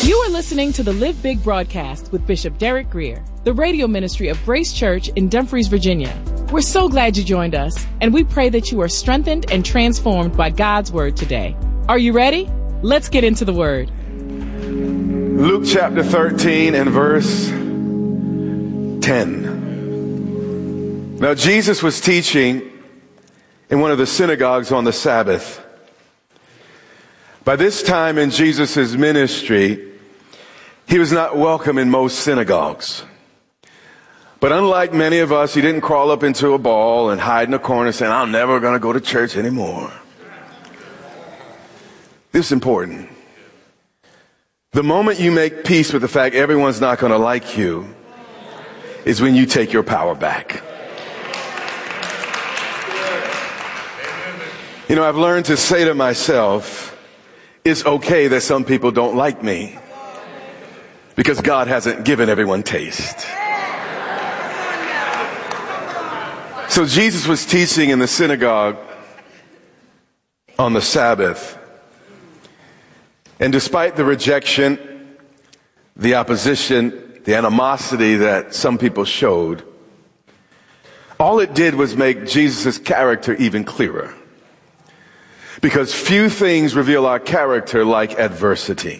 You are listening to the Live Big broadcast with Bishop Derek Greer, the radio ministry of Grace Church in Dumfries, Virginia. We're so glad you joined us, and we pray that you are strengthened and transformed by God's word today. Are you ready? Let's get into the word. Luke chapter 13 and verse 10. Now Jesus was teaching in one of the synagogues on the Sabbath. By this time in Jesus' ministry, he was not welcome in most synagogues. But unlike many of us, he didn't crawl up into a ball and hide in a corner saying, I'm never going to go to church anymore. This is important. The moment you make peace with the fact everyone's not going to like you is when you take your power back. You know, I've learned to say to myself, it's okay that some people don't like me because God hasn't given everyone taste. So Jesus was teaching in the synagogue on the Sabbath. And despite the rejection, the opposition, the animosity that some people showed, all it did was make Jesus' character even clearer. Because few things reveal our character like adversity.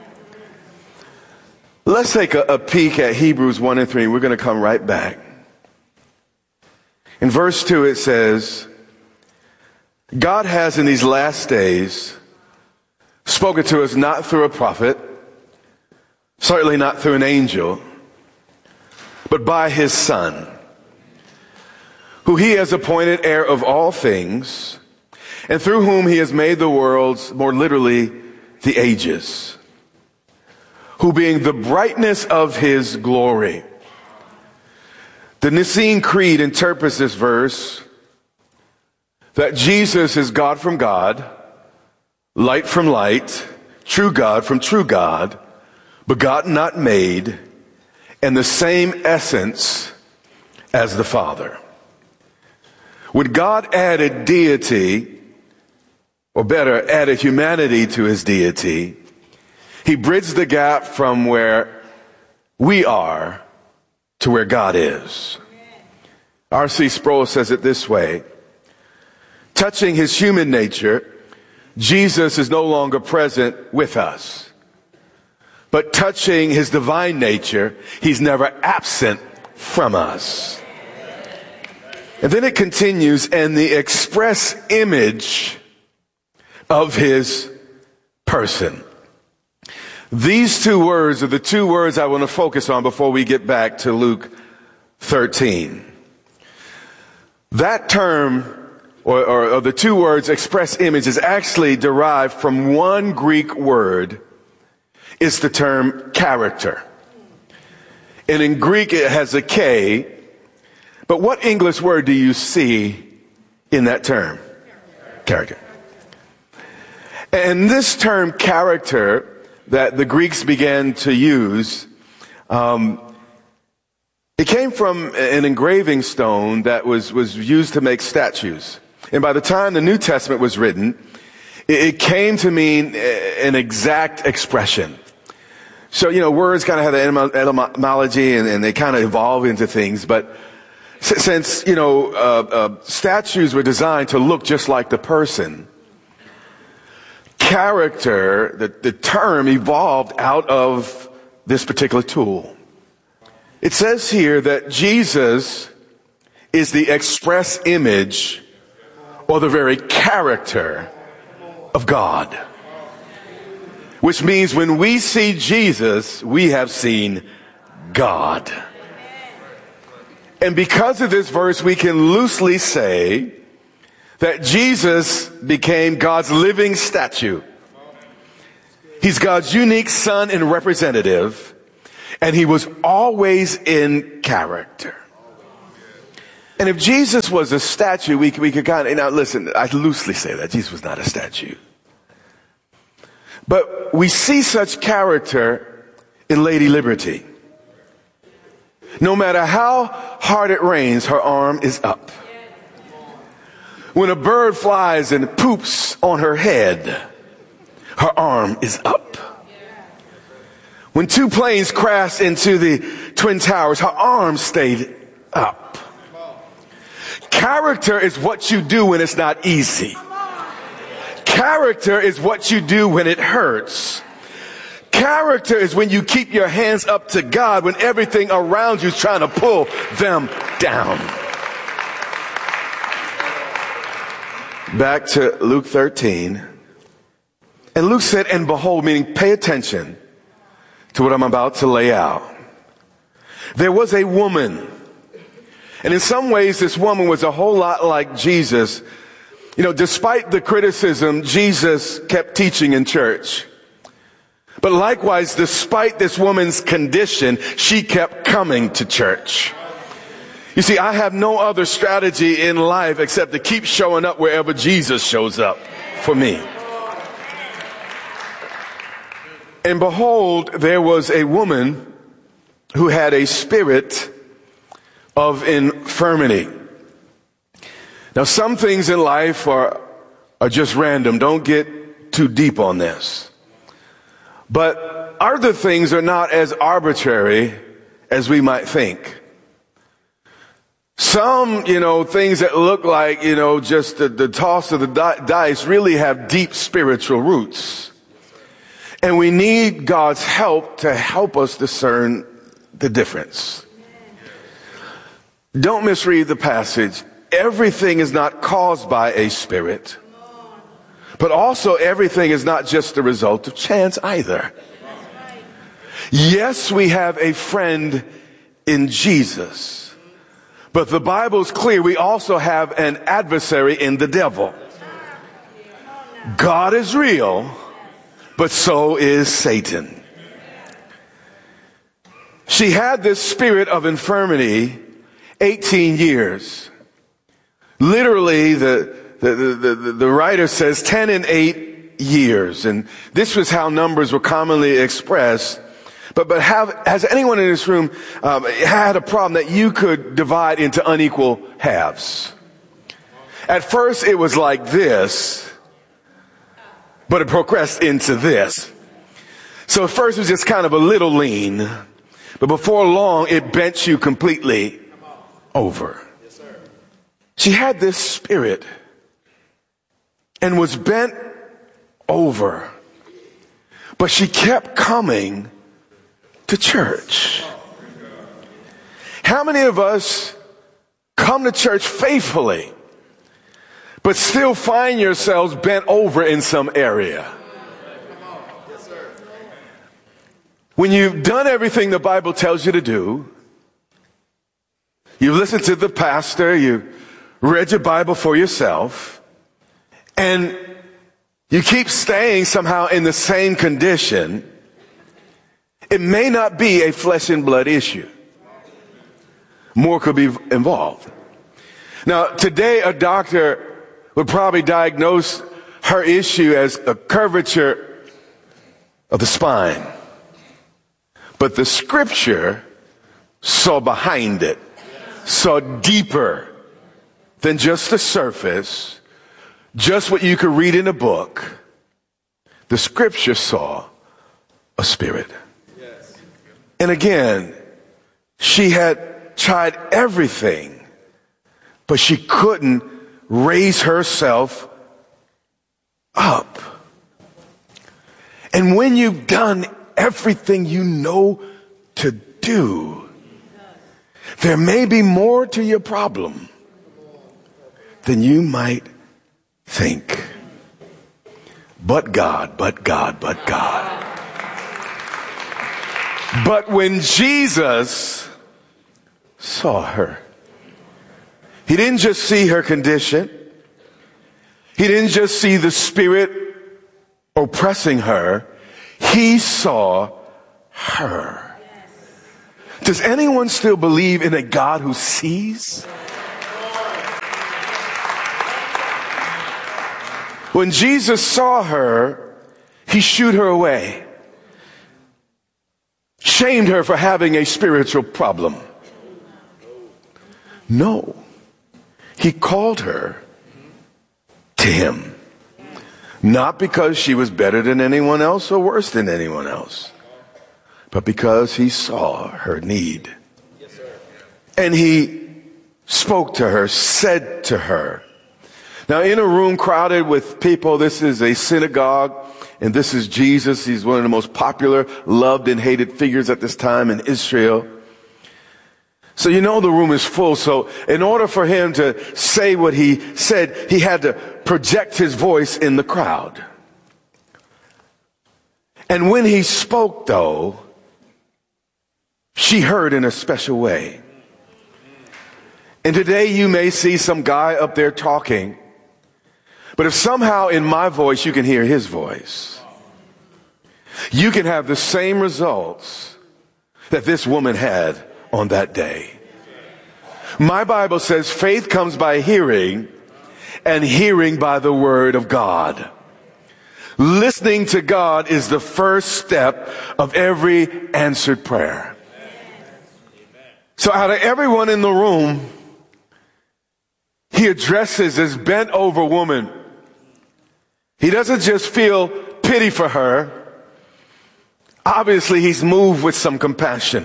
Let's take a peek at Hebrews 1 and 3. We're going to come right back. In verse 2 it says, God has in these last days spoken to us not through a prophet, certainly not through an angel, but by his Son, who he has appointed heir of all things, and through whom he has made the worlds, more literally, the ages, who being the brightness of his glory. The Nicene Creed interprets this verse that Jesus is God from God, light from light, true God from true God, begotten not made, and the same essence as the Father. When God added deity, or better, added humanity to his deity, he bridged the gap from where we are to where God is. R.C. Sproul says it this way: touching his human nature, Jesus is no longer present with us. But touching his divine nature, he's never absent from us. And then it continues, and the express image of his person. These two words are the two words I want to focus on before we get back to Luke 13. That term, or the two words express image, is actually derived from one Greek word. It's the term character. And in Greek it has a K. But what English word do you see in that term? Character. And this term character that the Greeks began to use, it came from an engraving stone that was used to make statues. And by the time the New Testament was written, it came to mean an exact expression. So, you know, words kind of have the etymology and they kind of evolve into things. But since, you know, statues were designed to look just like the person, character, the term evolved out of this particular tool. It says here that Jesus is the express image or the very character of God. Which means when we see Jesus, we have seen God. And because of this verse, we can loosely say that Jesus became God's living statue. He's God's unique son and representative, and he was always in character. And if Jesus was a statue, we could kind of, now listen, I loosely say that Jesus was not a statue. But we see such character in Lady Liberty. No matter how hard it rains, her arm is up. When a bird flies and poops on her head, her arm is up. When two planes crashed into the Twin Towers, her arms stayed up. Character is what you do when it's not easy. Character is what you do when it hurts. Character is when you keep your hands up to God when everything around you is trying to pull them down. Back to Luke 13. And Luke said, and behold, meaning pay attention to what I'm about to lay out. There was a woman. And in some ways, this woman was a whole lot like Jesus. You know, despite the criticism, Jesus kept teaching in church. But likewise, despite this woman's condition, she kept coming to church. You see, I have no other strategy in life except to keep showing up wherever Jesus shows up for me. And behold, there was a woman who had a spirit of infirmity. Now, some things in life are just random. Don't get too deep on this. But other things are not as arbitrary as we might think. Some, things that look like, just the toss of the dice really have deep spiritual roots. And we need God's help to help us discern the difference. Don't misread the passage. Everything is not caused by a spirit, but also everything is not just the result of chance either. Yes, we have a friend in Jesus, but the Bible's clear. We also have an adversary in the devil. God is real, but so is Satan. She had this spirit of infirmity 18 years. Literally, the writer says 10 and 8 years. And this was how numbers were commonly expressed. But has anyone in this room had a problem that you could divide into unequal halves? At first, it was like this, but it progressed into this. So at first, it was just kind of a little lean. But before long, it bent you completely over. She had this spirit and was bent over, but she kept coming to church. How many of us come to church faithfully, but still find yourselves bent over in some area? When you've done everything the Bible tells you to do, you've listened to the pastor, you've read your Bible for yourself, and you keep staying somehow in the same condition, it may not be a flesh and blood issue. More could be involved. Now, today a doctor would probably diagnose her issue as a curvature of the spine. But the scripture saw behind it, saw deeper than just the surface, just what you could read in a book. The scripture saw a spirit. Yes. And again, she had tried everything, but she couldn't raise herself up. And when you've done everything you know to do, there may be more to your problem than you might think. But God, but God, but God. But when Jesus saw her, he didn't just see her condition. He didn't just see the spirit oppressing her. He saw her. Does anyone still believe in a God who sees? When Jesus saw her, he shooed her away, shamed her for having a spiritual problem. No, he called her to him, not because she was better than anyone else or worse than anyone else, but because he saw her need. And he spoke to her, said to her. Now, in a room crowded with people, this is a synagogue, and this is Jesus. He's one of the most popular, loved, and hated figures at this time in Israel. So you know the room is full. So in order for him to say what he said, he had to project his voice in the crowd. And when he spoke, though, she heard in a special way. And today you may see some guy up there talking, but if somehow in my voice you can hear his voice, you can have the same results that this woman had on that day. My Bible says faith comes by hearing, and hearing by the word of God. Listening to God is the first step of every answered prayer. So out of everyone in the room, he addresses this bent over woman. He doesn't just feel pity for her. Obviously, he's moved with some compassion.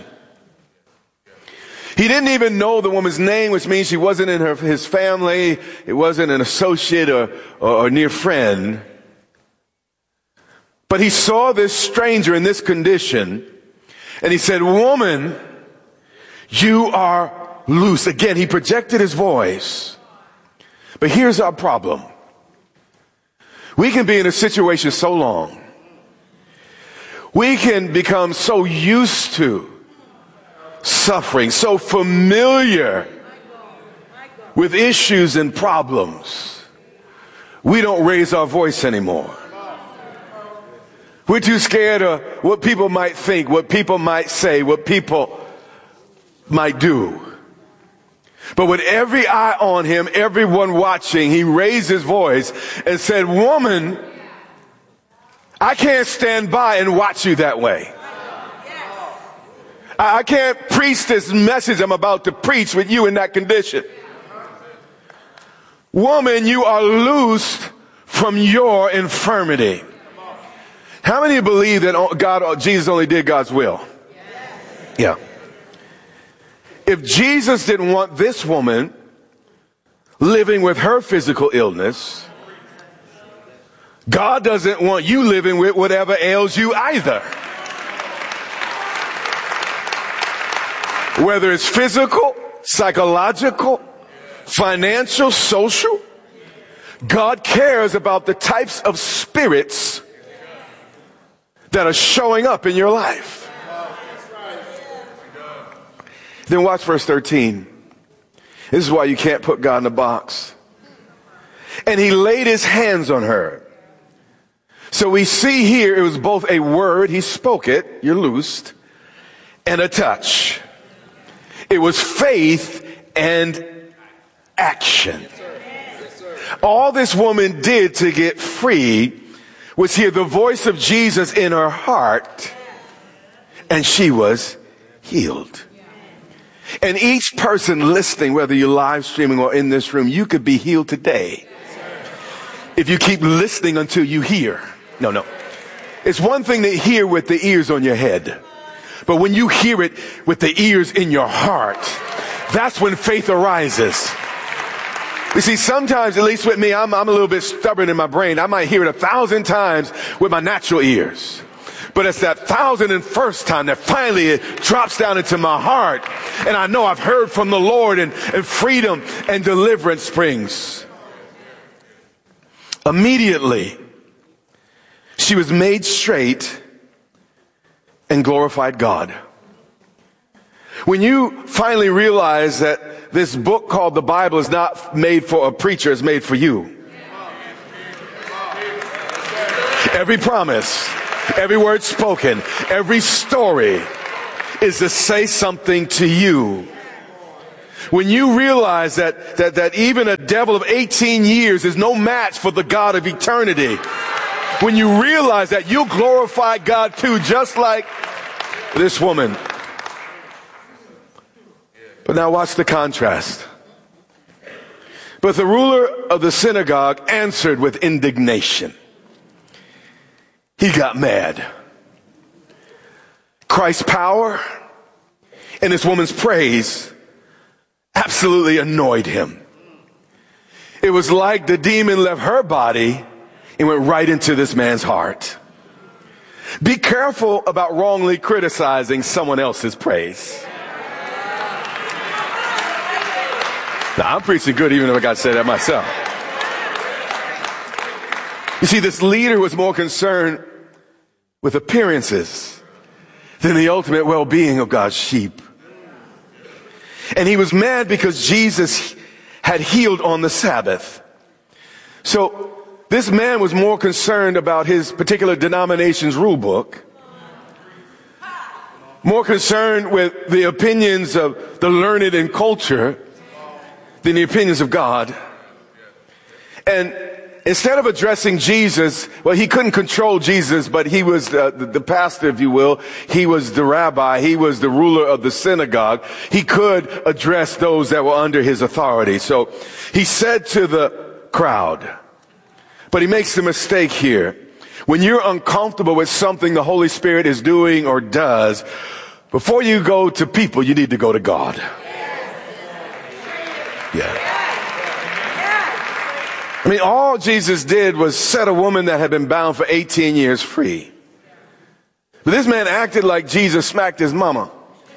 He didn't even know the woman's name, which means she wasn't in his family. It wasn't an associate or near friend. But he saw this stranger in this condition, and he said, "Woman, you are loose." Again, he projected his voice. But here's our problem. We can be in a situation so long. We can become so used to suffering, so familiar with issues and problems, we don't raise our voice anymore. We're too scared of what people might think, what people might say, what people might do. But with every eye on him, everyone watching, he raised his voice and said, "Woman, I can't stand by and watch you that way. I can't preach this message I'm about to preach with you in that condition. Woman, you are loosed from your infirmity." How many believe that Jesus only did God's will? Yeah. If Jesus didn't want this woman living with her physical illness, God doesn't want you living with whatever ails you either. Whether it's physical, psychological, financial, social, God cares about the types of spirits that are showing up in your life. Then watch verse 13. This is why you can't put God in a box. And he laid his hands on her. So we see here it was both a word, he spoke it, you're loosed, and a touch. It was faith and action. All this woman did to get free was hear the voice of Jesus in her heart, and she was healed. And each person listening, whether you're live streaming or in this room, you could be healed today if you keep listening until you hear. No. It's one thing to hear with the ears on your head, but when you hear it with the ears in your heart, that's when faith arises. You see, sometimes, at least with me, I'm a little bit stubborn in my brain. I might hear it 1,000 times with my natural ears. But it's that 1,001st time that finally it drops down into my heart. And I know I've heard from the Lord, and freedom and deliverance springs. Immediately, she was made straight and glorified God. When you finally realize that this book called the Bible is not made for a preacher, it's made for you. Every promise, every word spoken, every story is to say something to you. When you realize that even a devil of 18 years is no match for the God of eternity, when you realize that you'll glorify God too, just like this woman. But now watch the contrast. But the ruler of the synagogue answered with indignation. He got mad. Christ's power and this woman's praise absolutely annoyed him. It was like the demon left her body and went right into this man's heart. Be careful about wrongly criticizing someone else's praise. Now, I'm preaching good even if I got to say that myself. You see, this leader was more concerned with appearances than the ultimate well-being of God's sheep. And he was mad because Jesus had healed on the Sabbath. So this man was more concerned about his particular denomination's rule book, more concerned with the opinions of the learned and culture than the opinions of God. And instead of addressing Jesus, well, he couldn't control Jesus, but he was the pastor, if you will. He was the rabbi. He was the ruler of the synagogue. He could address those that were under his authority. So he said to the crowd, but he makes the mistake here. When you're uncomfortable with something the Holy Spirit is doing or does, before you go to people, you need to go to God. Yeah. I mean, all Jesus did was set a woman that had been bound for 18 years free. But this man acted like Jesus smacked his mama.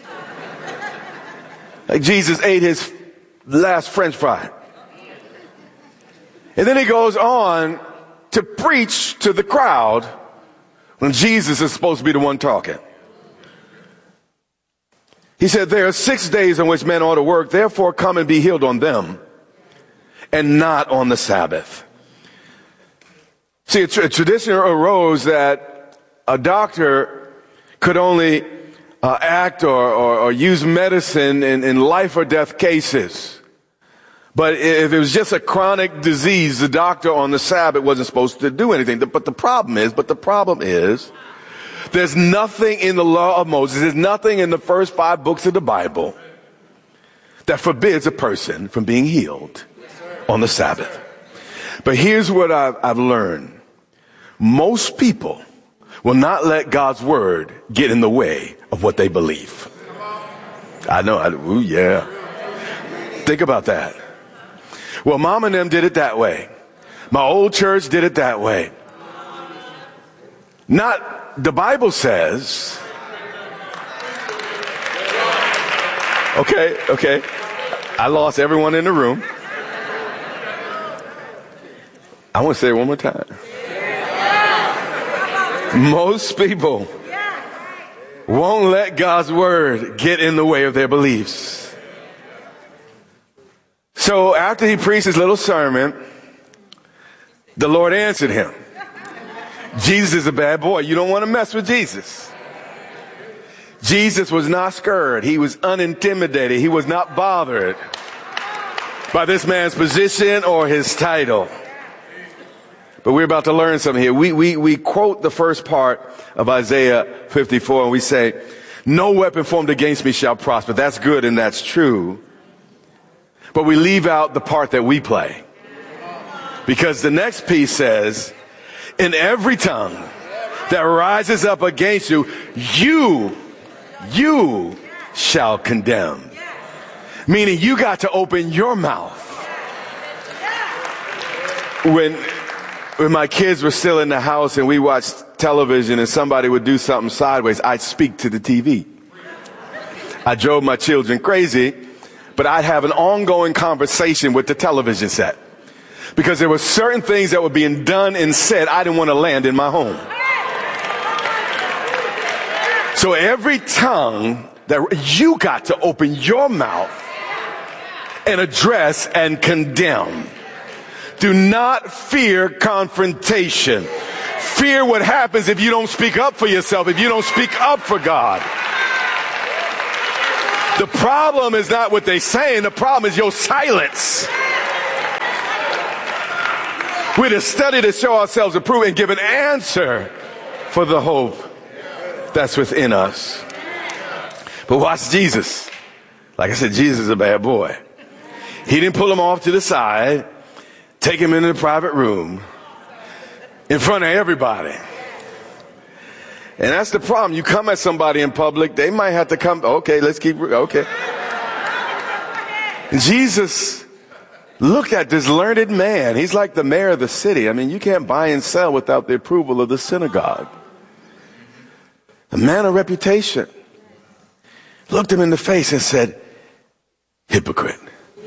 Like Jesus ate his last French fry. And then he goes on to preach to the crowd when Jesus is supposed to be the one talking. He said, there are 6 days on which men ought to work, therefore come and be healed on them, and not on the Sabbath. See, a tradition arose that a doctor could only act or use medicine in life or death cases. But if it was just a chronic disease, the doctor on the Sabbath wasn't supposed to do anything. But the problem is, there's nothing in the law of Moses, there's nothing in the first 5 books of the Bible that forbids a person from being healed on the Sabbath. But here's what I've learned. Most people will not let God's word get in the way of what they believe. I know. Ooh, yeah. Think about that. Well, mom and them did it that way. My old church did it that way. Not, the Bible says, okay. I lost everyone in the room. I want to say it one more time. Most people won't let God's word get in the way of their beliefs. So after he preached his little sermon, the Lord answered him. Jesus is a bad boy. You don't want to mess with Jesus. Jesus was not scared. He was unintimidated. He was not bothered by this man's position or his title. But we're about to learn something here. We quote the first part of Isaiah 54 and we say, no weapon formed against me shall prosper. That's good and that's true. But we leave out the part that we play. Because the next piece says, in every tongue that rises up against you, you shall condemn. Meaning you got to open your mouth. When my kids were still in the house and we watched television and somebody would do something sideways, I'd speak to the TV. I drove my children crazy, but I'd have an ongoing conversation with the television set. Because there were certain things that were being done and said I didn't want to land in my home. So every tongue that you got to open your mouth and address and condemn. Do not fear confrontation. Fear what happens if you don't speak up for yourself, if you don't speak up for God. The problem is not what they're saying. The problem is your silence. We're to study to show ourselves approved and give an answer for the hope that's within us. But watch Jesus. Like I said, Jesus is a bad boy. He didn't pull him off to the side, take him into the private room in front of everybody And that's the problem. You come at somebody in public, they might have to come. Okay, let's keep. Okay. Jesus looked at this learned man. He's like the mayor of the city. I mean, you can't buy and sell without the approval of the synagogue. A man of reputation looked him in the face and said, hypocrite.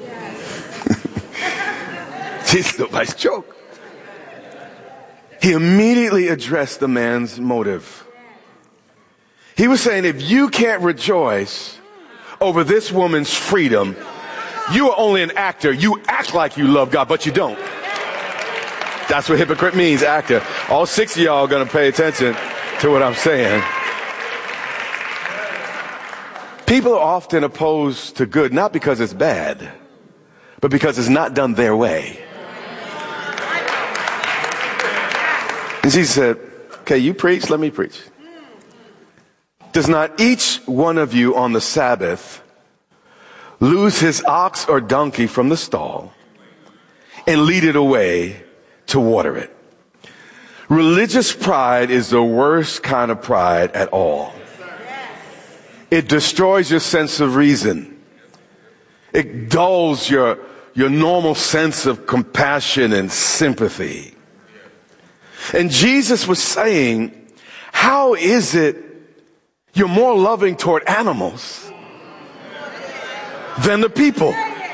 Jesus, nobody's joke. He immediately addressed the man's motive. He was saying, if you can't rejoice over this woman's freedom, you are only an actor. You act like you love God, but you don't. That's what hypocrite means, actor. All 6 of y'all are going to pay attention to what I'm saying. People are often opposed to good, not because it's bad, but because it's not done their way. And Jesus said, okay, you preach, let me preach. Does not each one of you on the Sabbath lose his ox or donkey from the stall and lead it away to water it? Religious pride is the worst kind of pride at all. It destroys your sense of reason. It dulls your normal sense of compassion and sympathy. And Jesus was saying, how is it you're more loving toward animals than the people?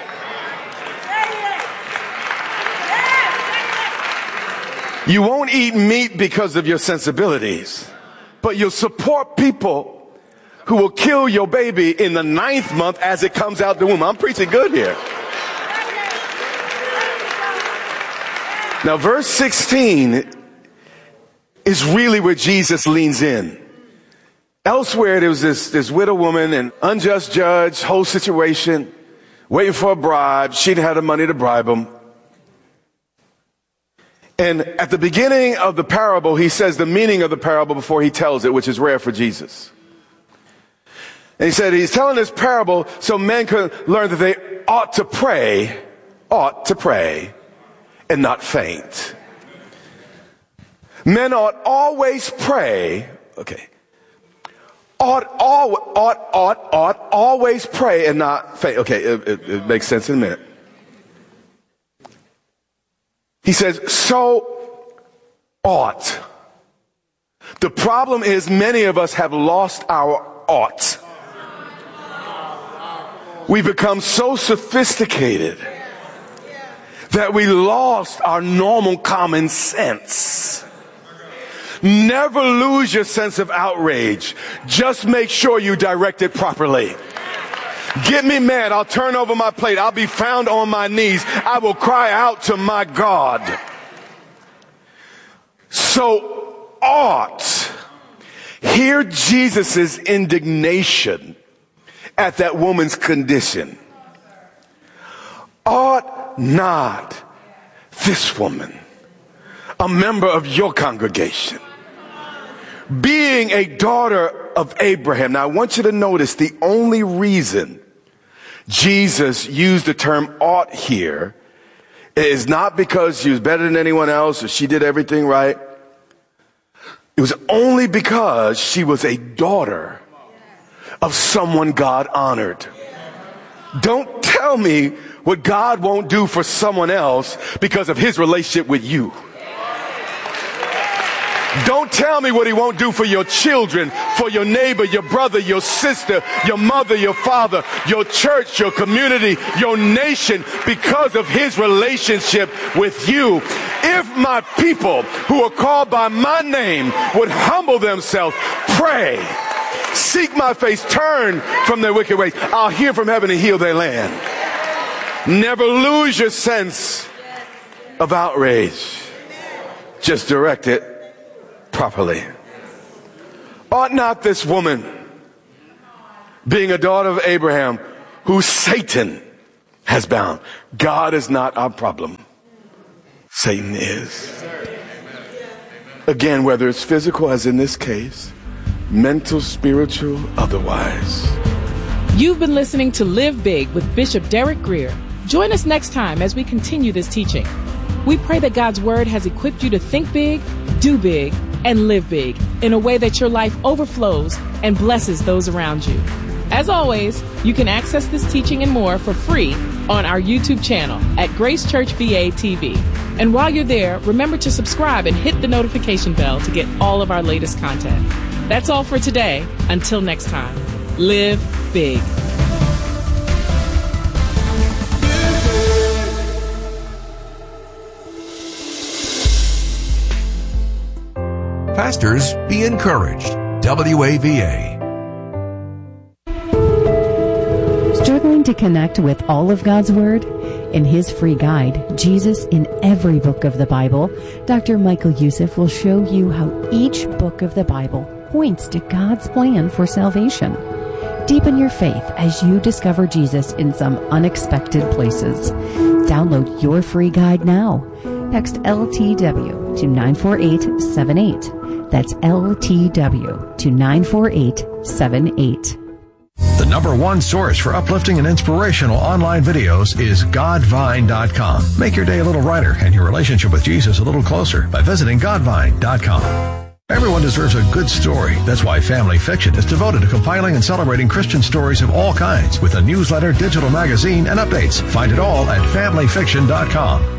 You won't eat meat because of your sensibilities, but you'll support people who will kill your baby in the 9th month as it comes out the womb. I'm preaching good here. Now, verse 16 is really where Jesus leans in. Elsewhere, there was this widow woman and unjust judge, whole situation, waiting for a bribe. She didn't have the money to bribe him. And at the beginning of the parable, he says the meaning of the parable before he tells it, which is rare for Jesus. And he said he's telling this parable so men could learn that they ought to pray, and not faint. Men ought always pray, ought always pray and not faint. Okay, it makes sense in a minute. He says, so ought. The problem is many of us have lost our ought. We become so sophisticated that we lost our normal common sense. Never lose your sense of outrage. Just make sure you direct it properly. Get me mad, I'll turn over my plate. I'll be found on my knees. I will cry out to my God. So ought. Hear Jesus' indignation at that woman's condition. Ought not this woman, a member of your congregation, being a daughter of Abraham. Now I want you to notice the only reason Jesus used the term ought here is not because she was better than anyone else or she did everything right. It was only because she was a daughter of someone God honored. Don't tell me what God won't do for someone else because of his relationship with you. Don't tell me what he won't do for your children, for your neighbor, your brother, your sister, your mother, your father, your church, your community, your nation, because of his relationship with you. If my people who are called by my name would humble themselves, pray, seek my face, turn from their wicked ways, I'll hear from heaven and heal their land. Never lose your sense of outrage. Just direct it properly. Ought not this woman, being a daughter of Abraham, who Satan has bound? God is not our problem. Satan is. Again, whether it's physical, as in this case, mental, spiritual, otherwise. You've been listening to Live Big with Bishop Derek Grier. Join us next time as we continue this teaching. We pray that God's word has equipped you to think big, do big, and live big in a way that your life overflows and blesses those around you. As always, you can access this teaching and more for free on our YouTube channel at Grace Church VA TV. And while you're there, remember to subscribe and hit the notification bell to get all of our latest content. That's all for today. Until next time, live big. Pastors, be encouraged. WAVA. Struggling to connect with all of God's Word? In his free guide, Jesus in Every Book of the Bible, Dr. Michael Youssef will show you how each book of the Bible points to God's plan for salvation. Deepen your faith as you discover Jesus in some unexpected places. Download your free guide now. Text LTW to 94878. That's LTW to 94878. The number one source for uplifting and inspirational online videos is Godvine.com. Make your day a little brighter and your relationship with Jesus a little closer by visiting Godvine.com. Everyone deserves a good story. That's why Family Fiction is devoted to compiling and celebrating Christian stories of all kinds with a newsletter, digital magazine, and updates. Find it all at FamilyFiction.com.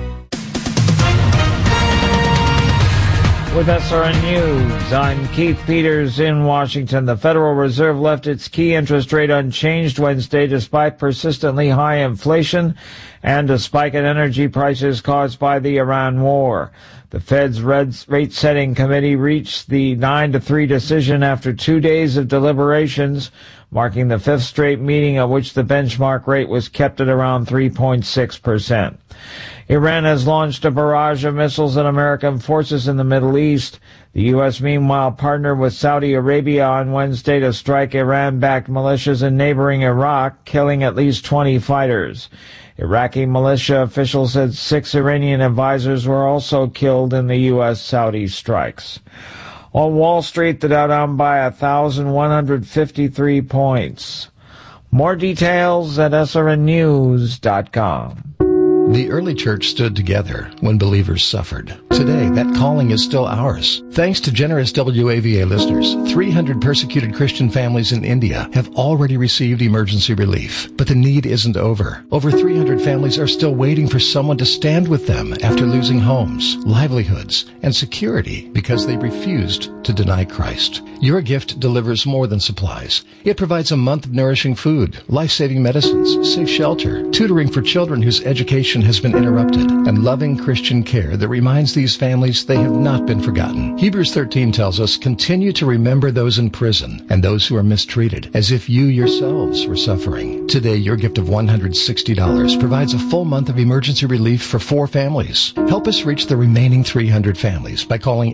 With SRN News, I'm Keith Peters in Washington. The Federal Reserve left its key interest rate unchanged Wednesday despite persistently high inflation and a spike in energy prices caused by the Iran war. The Fed's rate-setting committee reached the 9-3 decision after 2 days of deliberations, marking the fifth straight meeting at which the benchmark rate was kept at around 3.6%. Iran has launched a barrage of missiles at American forces in the Middle East. The U.S., meanwhile, partnered with Saudi Arabia on Wednesday to strike Iran-backed militias in neighboring Iraq, killing at least 20 fighters. Iraqi militia officials said 6 Iranian advisors were also killed in the U.S.-Saudi strikes. On Wall Street, the Dow down by 1,153 points. More details at srnnews.com. The early church stood together when believers suffered. Today, that calling is still ours. Thanks to generous WAVA listeners, 300 persecuted Christian families in India have already received emergency relief. But the need isn't over. Over 300 families are still waiting for someone to stand with them after losing homes, livelihoods, and security because they refused to deny Christ. Your gift delivers more than supplies. It provides a month of nourishing food, life-saving medicines, safe shelter, tutoring for children whose education has been interrupted, and loving Christian care that reminds these families they have not been forgotten. Hebrews 13 tells us, continue to remember those in prison and those who are mistreated, as if you yourselves were suffering. Today, your gift of $160 provides a full month of emergency relief for 4 families. Help us reach the remaining 300 families by calling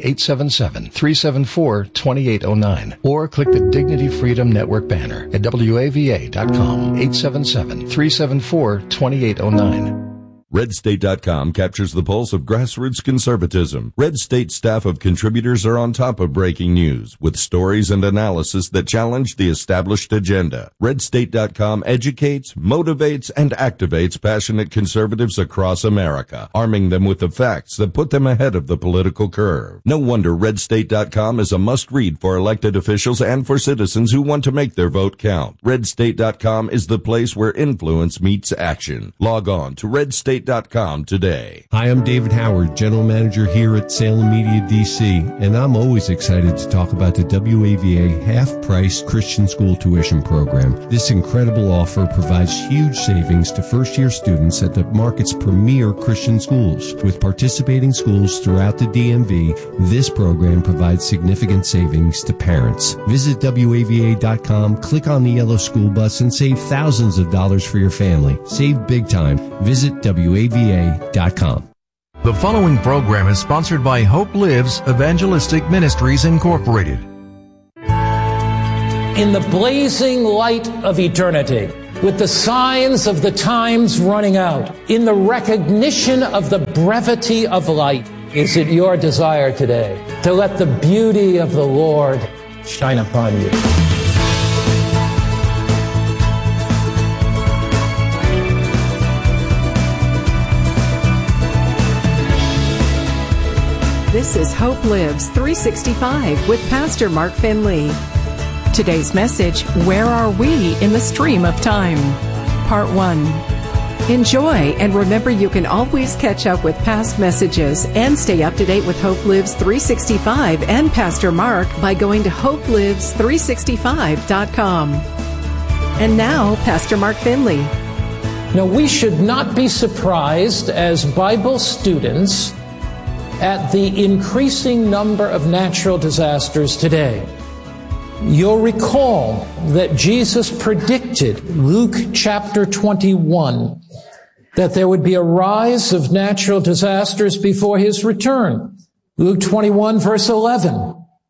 877-374-2809 or click the Dignity Freedom Network banner at WAVA.com, 877-374-2809. RedState.com captures the pulse of grassroots conservatism. Red State staff of contributors are on top of breaking news with stories and analysis that challenge the established agenda. RedState.com educates, motivates, and activates passionate conservatives across America, arming them with the facts that put them ahead of the political curve. No wonder RedState.com is a must-read for elected officials and for citizens who want to make their vote count. RedState.com is the place where influence meets action. Log on to RedState.com today. Hi, I'm David Howard, General Manager here at Salem Media DC, and I'm always excited to talk about the WAVA half-price Christian school tuition program. This incredible offer provides huge savings to first-year students at the market's premier Christian schools. With participating schools throughout the DMV, this program provides significant savings to parents. Visit WAVA.com, click on the yellow school bus, and save thousands of dollars for your family. Save big time. Visit WAVA.com. The following program is sponsored by Hope Lives Evangelistic Ministries Incorporated. In the blazing light of eternity, with the signs of the times running out, in the recognition of the brevity of light, is it your desire today to let the beauty of the Lord shine upon you? This is Hope Lives 365 with Pastor Mark Finley. Today's message, Where Are We in the Stream of Time? Part 1. Enjoy, and remember you can always catch up with past messages and stay up to date with Hope Lives 365 and Pastor Mark by going to hopelives365.com. And now, Pastor Mark Finley. Now, we should not be surprised as Bible students at the increasing number of natural disasters today. You'll recall that Jesus predicted, Luke chapter 21, that there would be a rise of natural disasters before his return. Luke 21, verse 11.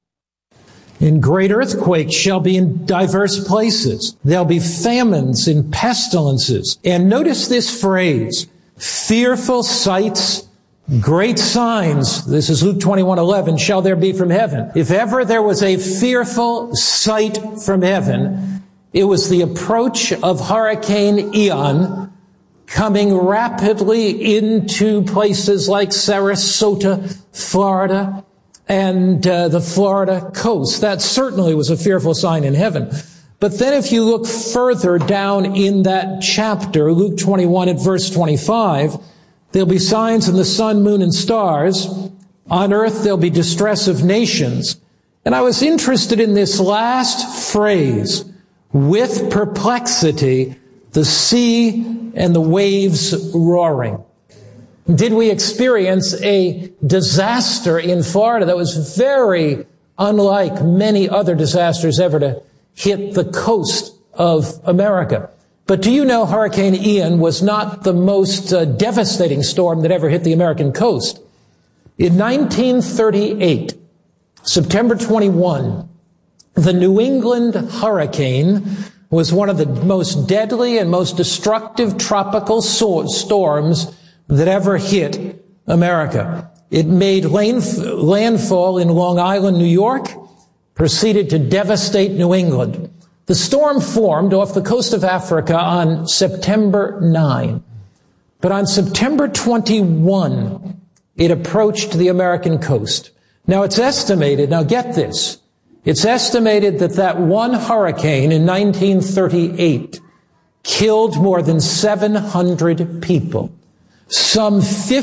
And great earthquakes shall be in diverse places. There'll be famines and pestilences. And notice this phrase, fearful sights, great signs. This is Luke 21:11, shall there be from heaven. If ever there was a fearful sight from heaven, it was the approach of Hurricane Ian coming rapidly into places like Sarasota, Florida, and the Florida coast. That certainly was a fearful sign in heaven. But then if you look further down in that chapter, Luke 21 at verse 25, there'll be signs in the sun, moon, and stars. On earth there'll be distress of nations. And I was interested in this last phrase, with perplexity, the sea and the waves roaring. Did we experience a disaster in Florida that was very unlike many other disasters ever to hit the coast of America? But do you know Hurricane Ian was not the most devastating storm that ever hit the American coast? In 1938, September 21, the New England hurricane was one of the most deadly and most destructive tropical storms that ever hit America. It made landfall in Long Island, New York, proceeded to devastate New England. The storm formed off the coast of Africa on September 9. But on September 21, it approached the American coast. Now it's estimated, now get this, it's estimated that one hurricane in 1938 killed more than 700 people. Some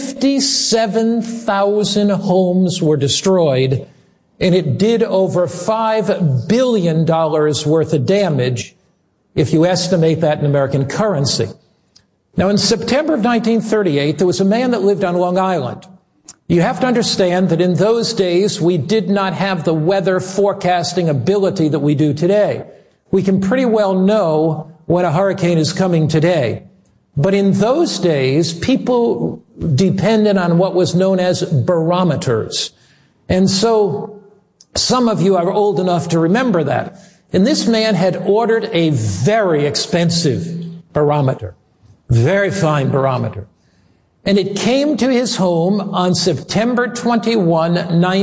57,000 homes were destroyed, and it did over $5 billion worth of damage if you estimate that in American currency. Now, in September of 1938, there was a man that lived on Long Island. You have to understand that in those days, we did not have the weather forecasting ability that we do today. We can pretty well know when a hurricane is coming today. But in those days, people depended on what was known as barometers. And so some of you are old enough to remember that. And this man had ordered a very expensive barometer, very fine barometer. And it came to his home on September 21,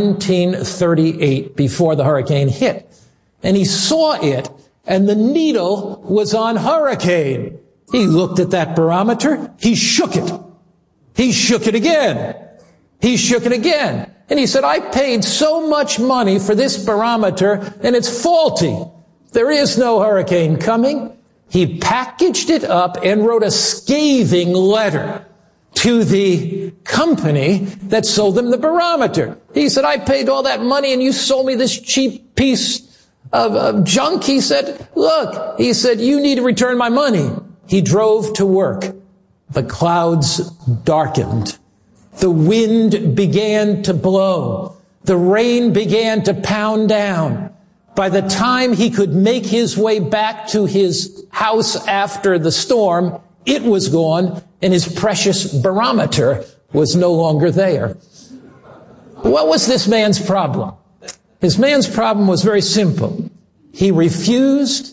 1938, before the hurricane hit. And he saw it, and the needle was on hurricane. He looked at that barometer. He shook it. He shook it again. He shook it again. And he said, I paid so much money for this barometer, and it's faulty. There is no hurricane coming. He packaged it up and wrote a scathing letter to the company that sold them the barometer. He said, I paid all that money, and you sold me this cheap piece of junk. He said, look, he said, you need to return my money. He drove to work. The clouds darkened. The wind began to blow. The rain began to pound down. By the time he could make his way back to his house after the storm, it was gone, and his precious barometer was no longer there. What was this man's problem? His man's problem was very simple. He refused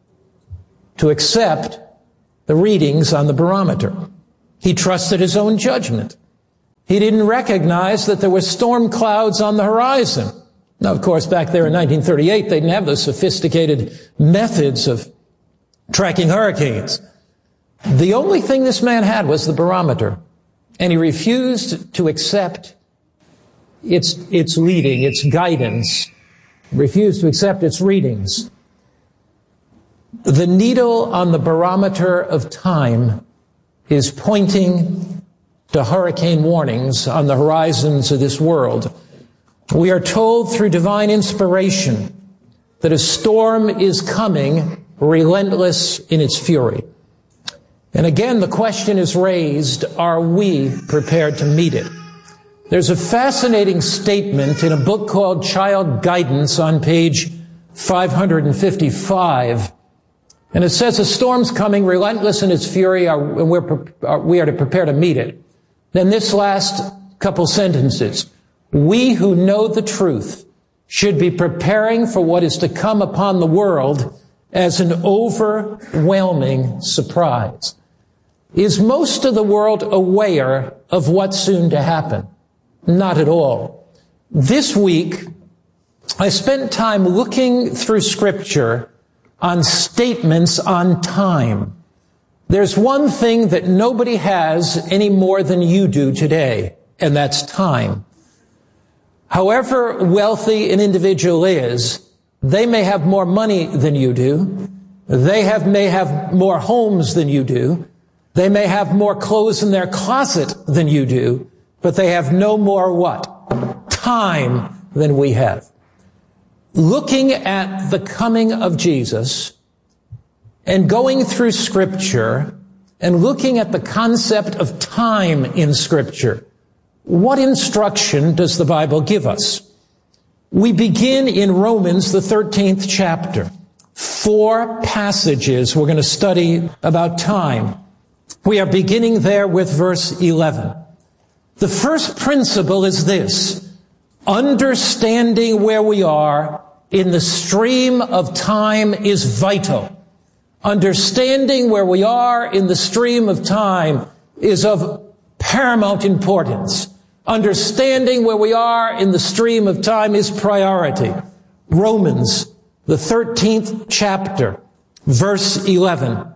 to accept the readings on the barometer. He trusted his own judgment. He didn't recognize that there were storm clouds on the horizon. Now, of course, back there in 1938, they didn't have those sophisticated methods of tracking hurricanes. The only thing this man had was the barometer, and he refused to accept its leading, its guidance, refuse to accept its readings. The needle on the barometer of time is pointing to hurricane warnings on the horizons of this world. We are told through divine inspiration that a storm is coming, relentless in its fury. And again, the question is raised, are we prepared to meet it? There's a fascinating statement in a book called Child Guidance on page 555. And it says, a storm's coming, relentless in its fury, and we are to prepare to meet it. Then this last couple sentences. We who know the truth should be preparing for what is to come upon the world as an overwhelming surprise. Is most of the world aware of what's soon to happen? Not at all. This week, I spent time looking through Scripture on statements on time. There's one thing that nobody has any more than you do today, and that's time. However wealthy an individual is, they may have more money than you do. They may have more homes than you do. They may have more clothes in their closet than you do, but they have no more what? Time than we have. Looking at the coming of Jesus and going through Scripture and looking at the concept of time in Scripture, what instruction does the Bible give us? We begin in Romans, the 13th chapter. 4 passages we're going to study about time. We are beginning there with verse 11. The first principle is this: understanding where we are in the stream of time is vital. Understanding where we are in the stream of time is of paramount importance. Understanding where we are in the stream of time is priority. Romans, the 13th chapter, verse 11.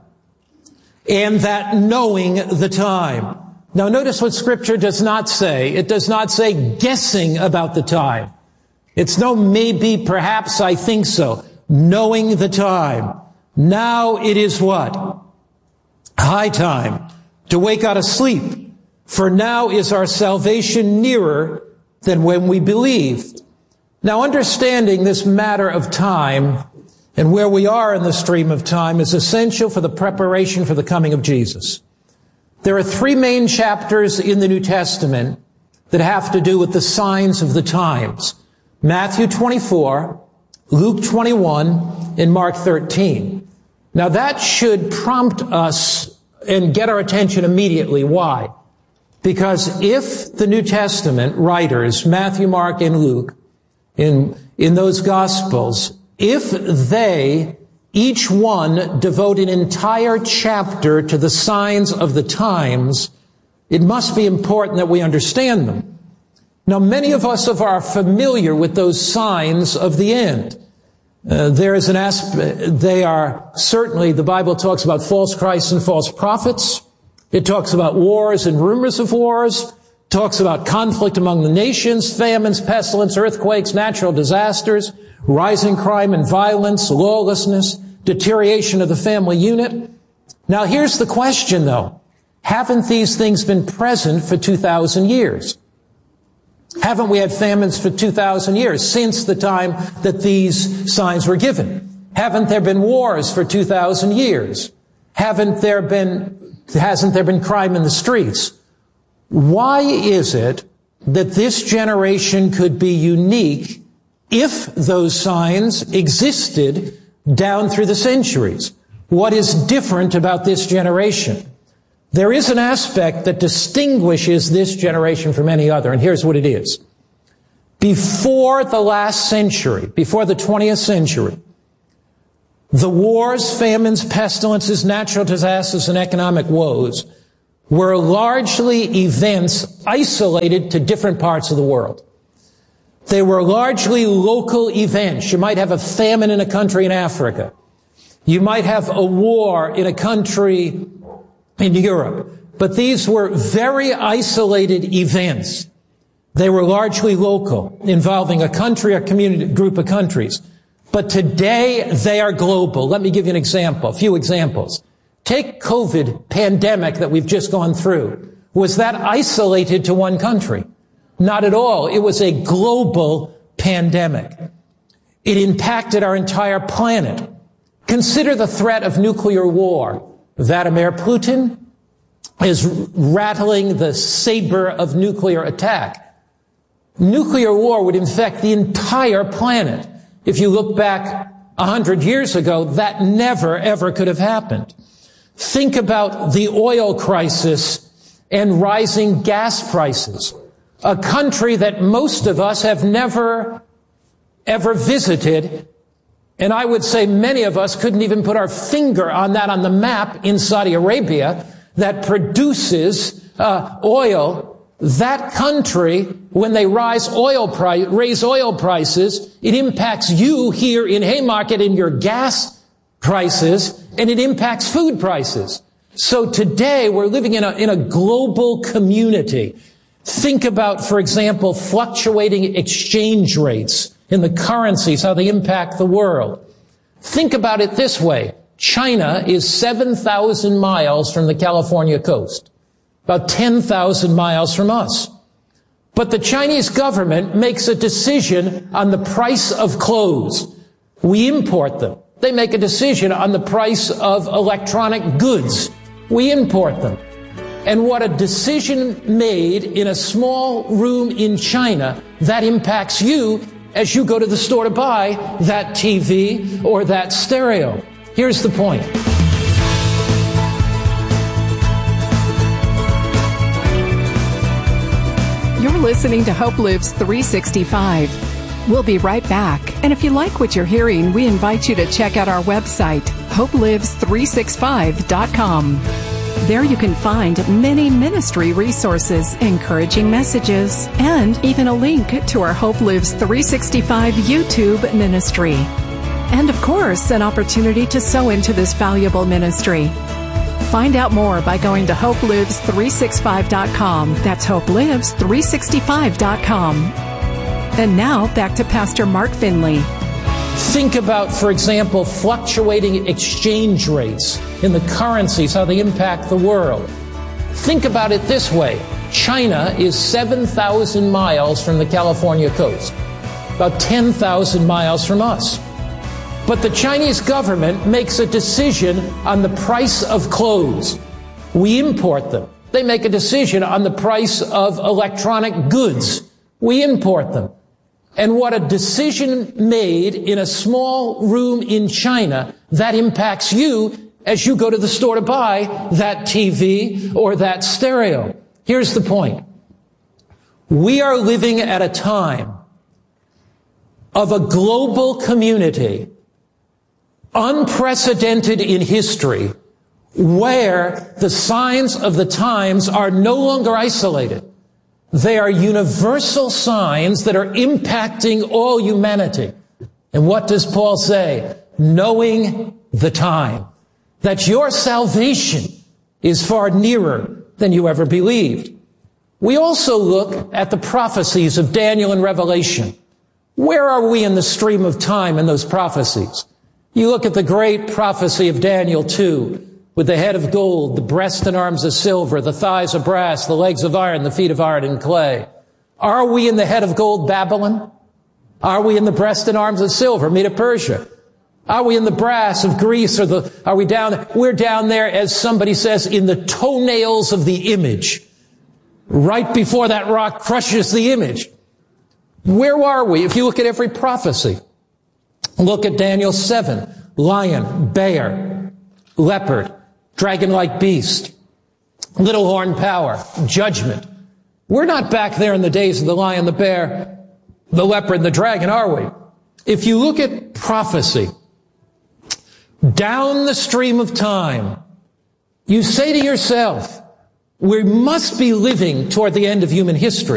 And that knowing the time. Now notice what Scripture does not say. It does not say guessing about the time. It's no maybe, perhaps, I think so. Knowing the time. Now it is what? High time to wake out of sleep. For now is our salvation nearer than when we believed. Now understanding this matter of time and where we are in the stream of time is essential for the preparation for the coming of Jesus. There are 3 main chapters in the New Testament that have to do with the signs of the times. Matthew 24, Luke 21, and Mark 13. Now that should prompt us and get our attention immediately. Why? Because if the New Testament writers, Matthew, Mark, and Luke, in those Gospels, if they, each one, devote an entire chapter to the signs of the times, it must be important that we understand them. Now, many of us are familiar with those signs of the end. There is an aspect, they are certainly, the Bible talks about false Christs and false prophets. It talks about wars and rumors of wars, talks about conflict among the nations, famines, pestilence, earthquakes, natural disasters, rising crime and violence, lawlessness, deterioration of the family unit. Now here's the question though. Haven't these things been present for 2,000 years? Haven't we had famines for 2,000 years since the time that these signs were given? Haven't there been wars for 2,000 years? Hasn't there been crime in the streets? Why is it that this generation could be unique if those signs existed down through the centuries? What is different about this generation? There is an aspect that distinguishes this generation from any other, and here's what it is. Before the last century, before the 20th century, the wars, famines, pestilences, natural disasters, and economic woes were largely events isolated to different parts of the world. They were largely local events. You might have a famine in a country in Africa. You might have a war in a country in Europe. But these were very isolated events. They were largely local, involving a country or community, group of countries. But today, they are global. Let me give you a few examples. Take COVID pandemic that we've just gone through. Was that isolated to one country? Not at all. It was a global pandemic. It impacted our entire planet. Consider the threat of nuclear war. Vladimir Putin is rattling the saber of nuclear attack. Nuclear war would infect the entire planet. If you look back 100 years ago, that never, ever could have happened. Think about the oil crisis and rising gas prices. A country that most of us have never, ever visited, and I would say many of us couldn't even put our finger on that on the map in Saudi Arabia that produces oil. That country, when they raise oil prices, it impacts you here in Haymarket in your gas prices, and it impacts food prices. So today we're living in a global community. Think about, for example, fluctuating exchange rates in the currencies, how they impact the world. Think about it this way. China is 7,000 miles from the California coast, about 10,000 miles from us. But the Chinese government makes a decision on the price of clothes. We import them. They make a decision on the price of electronic goods. We import them. And what a decision made in a small room in China, that impacts you as you go to the store to buy that TV or that stereo. Here's the point. You're listening to Hope Lives 365. We'll be right back. And if you like what you're hearing, we invite you to check out our website, hopelives365.com. There you can find many ministry resources, encouraging messages, and even a link to our Hope Lives 365 YouTube ministry. And of course, an opportunity to sow into this valuable ministry. Find out more by going to hopelives365.com. That's hopelives365.com. And now back to Pastor Mark Finley. Think about, for example, fluctuating exchange rates in the currencies, how they impact the world. Think about it this way. China is 7,000 miles from the California coast, about 10,000 miles from us. But the Chinese government makes a decision on the price of clothes. We import them. They make a decision on the price of electronic goods. We import them. And what a decision made in a small room in China, that impacts you as you go to the store to buy that TV or that stereo. Here's the point. We are living at a time of a global community, unprecedented in history, where the signs of the times are no longer isolated. They are universal signs that are impacting all humanity. And what does Paul say? Knowing the time. That your salvation is far nearer than you ever believed. We also look at the prophecies of Daniel and Revelation. Where are we in the stream of time in those prophecies? You look at the great prophecy of Daniel 2, with the head of gold, the breast and arms of silver, the thighs of brass, the legs of iron, the feet of iron and clay. Are we in the head of gold, Babylon? Are we in the breast and arms of silver, Medo-Persia? Are we in the brass of Greece, are we down there? We're down there, as somebody says, in the toenails of the image. Right before that rock crushes the image. Where are we? If you look at every prophecy, look at Daniel 7, lion, bear, leopard, dragon-like beast, little horn power, judgment. We're not back there in the days of the lion, the bear, the leopard, and the dragon, are we? If you look at prophecy, down the stream of time, you say to yourself, we must be living toward the end of human history.